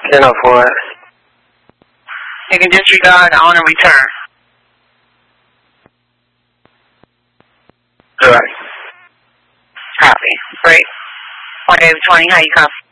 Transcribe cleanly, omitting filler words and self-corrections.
10-4. You can disregard on and return. Correct. Copy. Great. 1 David 20, how you copy?